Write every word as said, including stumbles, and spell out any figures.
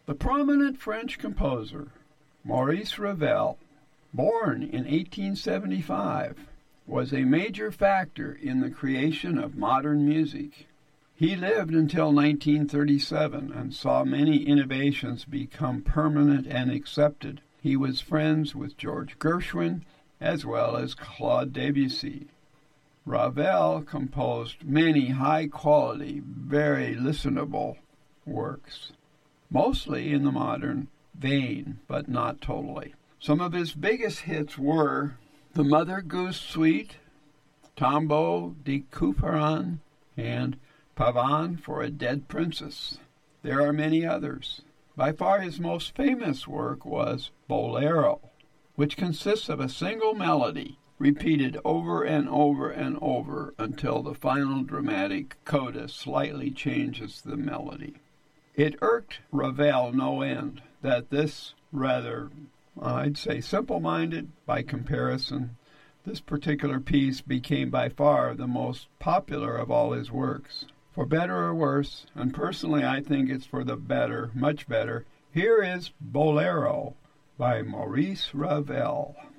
The prominent French composer Maurice Ravel, born in eighteen seventy-five, was a major factor in the creation of modern music. He lived until nineteen thirty-seven and saw many innovations become permanent and accepted. He was friends with George Gershwin as well as Claude Debussy. Ravel composed many high-quality, very listenable works, mostly in the modern vein, but not totally. Some of his biggest hits were The Mother Goose Suite, Tombeau de Couperin, and Pavane for a Dead Princess. There are many others. By far his most famous work was Bolero, which consists of a single melody repeated over and over and over until the final dramatic coda slightly changes the melody. It irked Ravel no end that this rather, I'd say, simple-minded, by comparison, this particular piece became by far the most popular of all his works. For better or worse, and personally I think it's for the better, much better, here is Bolero by Maurice Ravel.